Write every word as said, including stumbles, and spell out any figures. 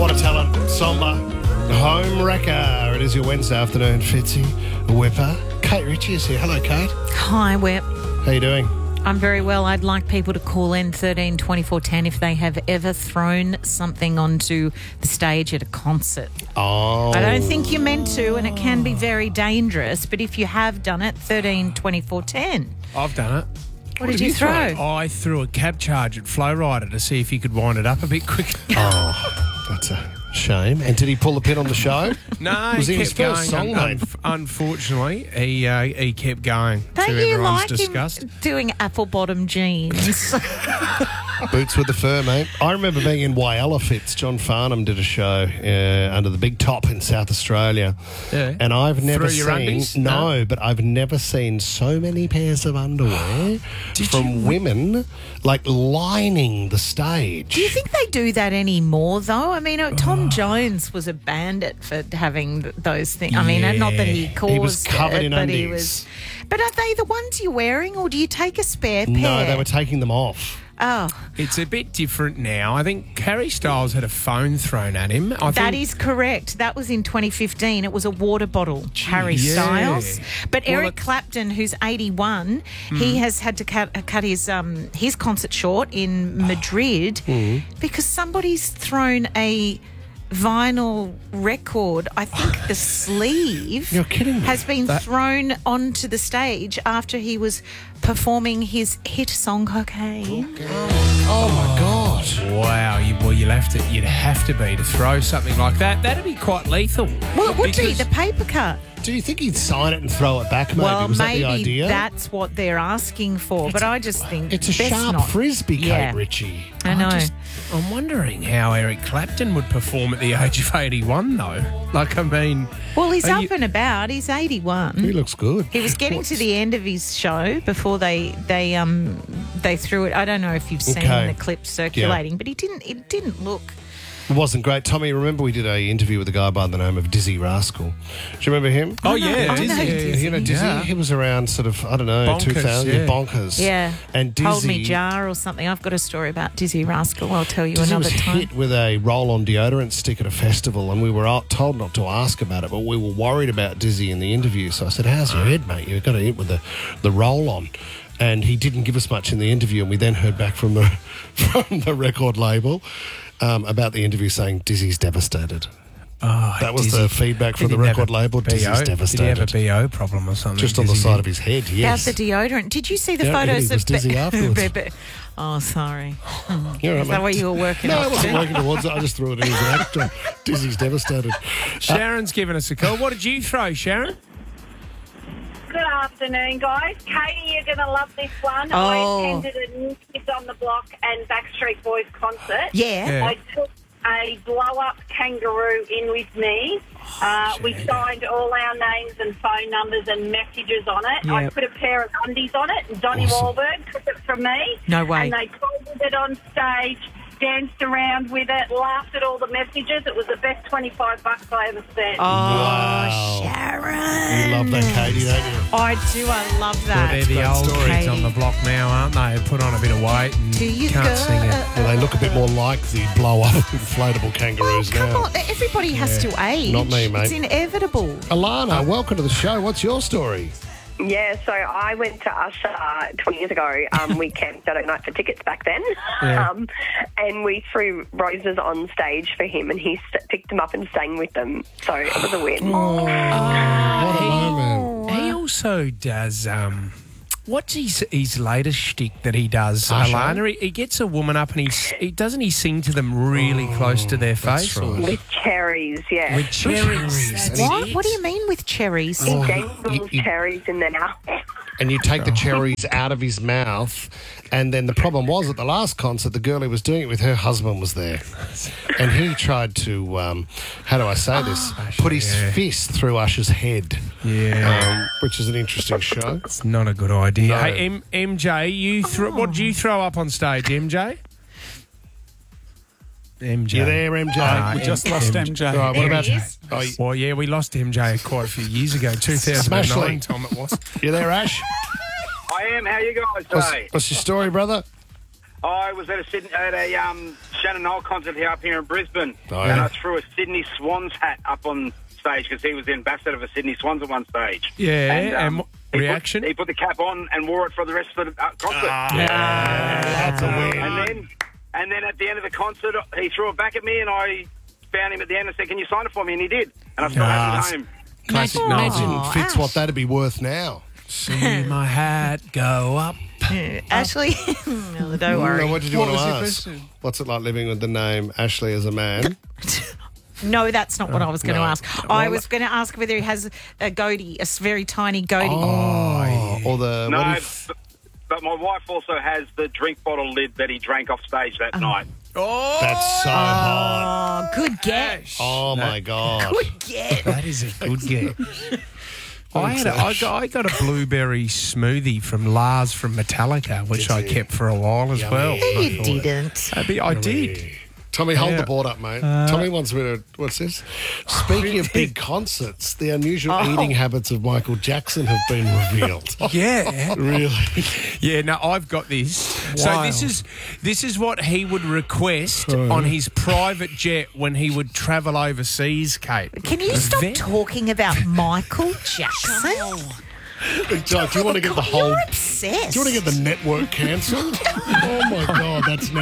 What a talent. Somber. Home Wrecker. It is your Wednesday afternoon. Fitzy, Whipper. Kate Ritchie is here. Hello, Kate. Hi, Whip. How you doing? I'm very well. I'd like people to call in thirteen twenty-four ten if they have ever thrown something onto the stage at a concert. Oh. I don't think you're meant to, and it can be very dangerous, but if you have done it, thirteen twenty-four ten. I've done it. What, what did you throw? I threw a cab charge at Flow Rider to see if he could wind it up a bit quicker. Oh, that's a shame. And did he pull the pin on the show? No, Was he he his kept first going. song, Un- mate? un- unfortunately, he uh, he kept going. Don't to you everyone's like disgust. him doing apple-bottom jeans? Boots with the fur, mate. I remember being in Whyalla Fits. John Farnham did a show uh, under the Big Top in South Australia. Yeah. And I've never Through your seen... undies? No, No. but I've never seen so many pairs of underwear Did from you- women, like, lining the stage. Do you think they do that anymore, though? I mean, uh, Tom Jones was a bandit for having th- those things. I mean, Yeah. not that he caused He was covered it, in but he undies. was. But are they the ones you're wearing, or do you take a spare pair? No, they were taking them off. Oh, It's a bit different now. I think Harry Styles had a phone thrown at him. I that think, is correct. That was in twenty fifteen. It was a water bottle, Harry Yeah. Styles. But Well, Eric it- Clapton, who's eighty-one, he has had to cut, uh, cut his um, his concert short in Madrid because somebody's thrown a vinyl record. I think the sleeve You're kidding me. has been That- thrown onto the stage after he was performing his hit song Cocaine. Oh, my God. wow, you, well, you'll have to, you'd have to be to throw something like that. That'd be quite lethal. Well, it would be Because- the paper cut. Do you think he'd sign it and throw it back, maybe? Well, Was that maybe the idea? that's what they're asking for, but I just think It's a best sharp not. frisbee, Kate Yeah. Ritchie. I know. just- I'm wondering how Eric Clapton would perform at the age of eighty-one, though. Like, I mean... Well, he's are up you- and about. He's eighty-one. He looks good. He was getting to the end of his show before they they um they threw it. I don't know if you've seen Okay. the clip circulating, but he didn't. It didn't look. It wasn't great. Tommy, remember we did a interview with a guy by the name of Dizzy Rascal. Do you remember him? Oh, I yeah. know, I Dizzy. know Dizzy. You know, Dizzy, Yeah. he was around sort of, I don't know, Bonkers, two thousand, yeah. bonkers. Yeah. And Dizzy, Hold Me Jar or something. I've got a story about Dizzy Rascal. I'll tell you Dizzy another was time. hit with a roll-on deodorant stick at a festival, and we were out- told not to ask about it, but we were worried about Dizzy in the interview. So I said, how's your head, mate? You've got to hit with the, the roll-on. And he didn't give us much in the interview, and we then heard back from the, from the record label um, about the interview saying Dizzy's devastated. Oh, That was Dizzy. the feedback from Did the he have record a label. B O? Dizzy's Did he devastated. have a B O problem or something? Just on the Dizzy side did? of his head, About yes. the deodorant. Did you see the Yeah, photos he was of dizzy afterwards. Be- be- oh, sorry. You're right, Is that mate. what you were working No, I on? wasn't working towards it. I just threw it in as an extra. Dizzy's devastated. Sharon's given us a call. What did you throw, Sharon? Good afternoon, guys. Katie, you're going to love this one. Oh. I attended a New Kids on the Block and Backstreet Boys concert. Yeah. Yeah. I took a blow-up kangaroo in with me. Uh, we signed all our names and phone numbers and messages on it. I Yep. put a pair of undies on it, and Donnie Awesome. Wahlberg took it from me. No way. And they folded it on stage, danced around with it, laughed at all the messages. It was the best twenty-five bucks I ever spent. Oh, Wow. Sharon. You love that, Katie, don't you? I do. I love Well, that. they're the great old story. kids on the block now, aren't they? Put on a bit of weight and Do you can't go? sing it. Well, they look a bit more like the blow-up inflatable kangaroos Come now. on, everybody has to age. Not me, mate. It's inevitable. Alana, welcome to the show. What's your story? Yeah, so I went to Usher twenty years ago. Um, we camped out at night for tickets back then. Yeah. Um, and we threw roses on stage for him, and he st- picked them up and sang with them. So it was a win. What a moment. He also does. Um, what's his his latest shtick that he does, Usher? Alana? He, he gets a woman up and he, s- he doesn't he sing to them really close to their that's face, or- right. With cherries, yeah. with cherries. That's What? it. What do you mean with cherries? he Oh, dangles you- you- cherries in their mouth. And you take the cherries out of his mouth. And then the problem was at the last concert, the girl who was doing it with, her husband was there. And he tried to, um, how do I say this, put his yeah. fist through Usher's head, Yeah. um, which is an interesting show. It's not a good idea. No. Hey, M- MJ, you thro- what did you throw up on stage, M J? M J. You there, M J? Ah, We M- just lost M- M J. All right, what There about he is. oh, you- Well, yeah, we lost M J quite a few years ago, two thousand nine, Smashly. Tom it was. you there, Ash? I am. How you guys What's, today? what's your story, brother? I was at a Sydney, at a um, Shannon Knoll concert here up here in Brisbane, Oh, and yeah. I threw a Sydney Swans hat up on stage because he was the ambassador for Sydney Swans at one stage. Yeah, and, um, and what- he put- reaction? He put the cap on and wore it for the rest of the uh, concert. That's a win. And then, and then at the end of the concert, he threw it back at me, and I found him at the end and said, "Can you sign it for me?" And he did, and I still have it at home. Classic Oh. Noel. Imagine, Fitz, Ash. what that'd be worth now. See my hat go up. Ashley, no, don't worry. No, what did you What want to was your ask? question? What's it like living with the name Ashley as a man? No, that's not what I was going to no. ask. I was going to ask whether he has a goatee, a s- very tiny goatee. Oh, or the No, what if, but, but my wife also has the drink bottle lid that he drank off stage that night. Oh, that's so hot. Oh, good get. Oh my god. Good get. that is a good get. I, had a, I, got, I got a blueberry smoothie from Lars from Metallica, which Did I you? kept for a while as Yummy. well. You I thought- didn't. I, be- I did. Tommy, hold Yeah. the board up, mate. Tommy wants me to. What's this? Speaking of big concerts, the unusual eating habits of Michael Jackson have been revealed. Yeah. Really? Yeah, no, I've got this. So Wild. this is this is what he would request on his private jet when he would travel overseas, Kate. Can you stop Ve- talking about Michael Jackson? Jack, do you want to get the whole? You're obsessed. Do you want to get the network cancelled? Oh my god, that's never.